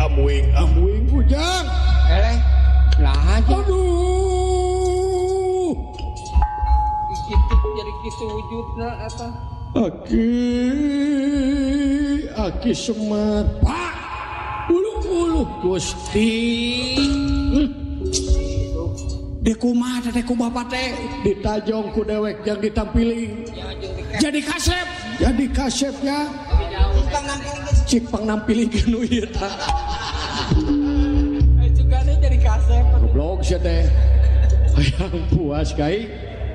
amuing ujang lah aja aduh gitu jadi gitu wujudna eta Aki Semar Pak ulu Gusti dekumaha teh ku bapak teh ditajong ku dewek yang ditampili jadi kasep ya cik pangnampili kanu ieu tah juga jadi kasep goblok sia teh hayang puas kai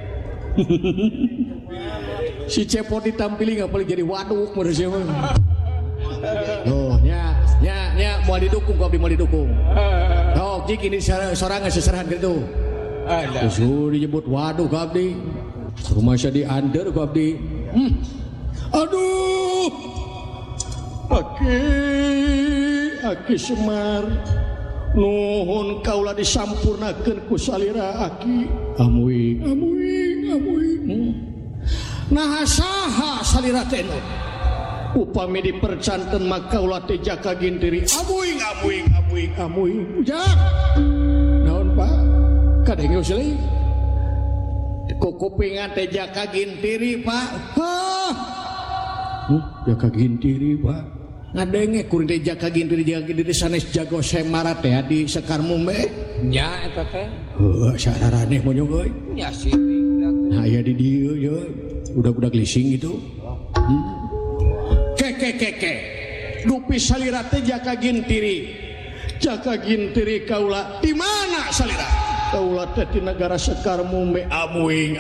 si cepot ditampili nggak paling jadi waduk menurut saya mah oh nya mau didukung kau mau didukung oh jik ini sorangan seserahan gitu suruh disebut waduk abdi rumah saya di under kau abdi aduh Aki Semar nuhun kaulah disampurnakeun ku salira Aki amuing nah saha salira teh upami dipercanten maka ulah teh jaka gintiri amuing jak naon Pak kadang geus leuy kupingan teh jaka gintiri Pak jaka gintiri Pak ngadenge kuring teh jaka gintiri sanes jago semara teh di Sekar Mume nya eta teh heuh sararaneh mojo euy nya sih nah aya di dieu ye udah lising gitu keke dupi salira teh jaka gintiri kaula di mana salira kaula teh di negara Sekar Mume amuing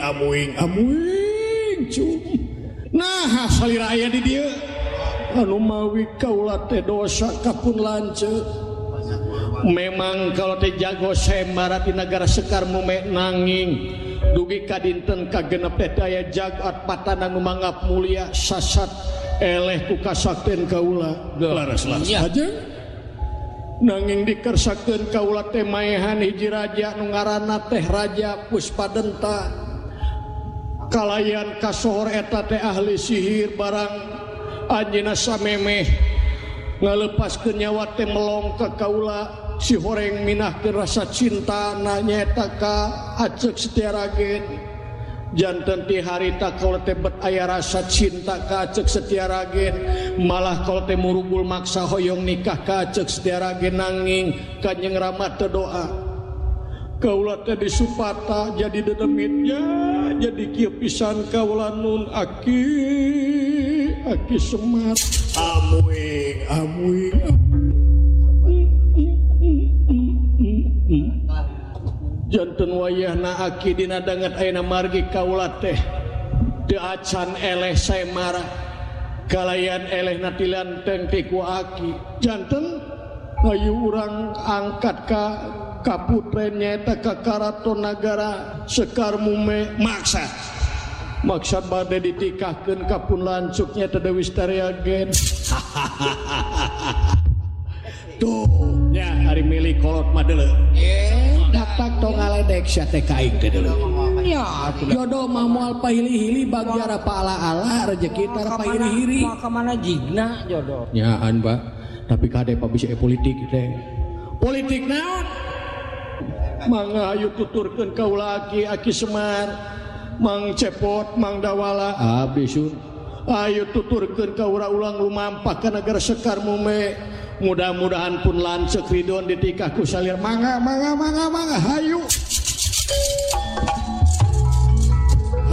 cum nah salira aya di dieu anu mawi kaula teh dosa kapun lanceuk memang kalau teh jago semara di negara Sekar Mume nanging dugi kadinten kagenep teh daya jagat patana nu manggap mulia sasat eleh ku kasakten kaula laras aja nanging dikersakeun kaula teh maehan hiji raja nu ngaranna teh Raja Puspadenta kalayan kasohor eta teh ahli sihir barang anjeunna samemeh ngalepaskeun nyawa teh melong ka kaula si horeng minahkeun rasa cinta nyaeta ka Acek Setiaragen janten ti harita kaula teh bet aya rasa cinta ka Acek Setiaragen malah kaula teh murugul maksa hoyong nikah ka Acek Setiaragen nanging Kanjeng Rama teu doa kaula teh disupata jadi dedemitnya jadi kieu pisan kaula nun Aki Semar amuing janten wayahna Aki dina danget ayeuna margi kaula teh teu acan eleh semara kalayan elehna ti lanteng ti ku Aki janten ayu urang angkat ka kaputren nyaeta ka Karaton Nagara Sekar Mume maksa bade ditikahkeun ka pun lancuk nyaeta Dewi Setiaragen tuh nya hari milik kolot mah deuleu datak tong ngaledek sia teh kaing teh deuleu nya jodoh mah moal pahili-hili bagiara paala-ala rezeki tara pahiri-hiri maka mana jigna jodoh nyaan Pak tapi kade Pak bisa politik teh politik naon mangga ayo tuturkeun kaula Aki Semar Mang Cepot Mang Dawala abdi sun ayo tuturkeun ka ulang lumampah ka negara Sekar Mume mudah-mudahan pun lanceuk ridon ditikah ku salir mangga hayu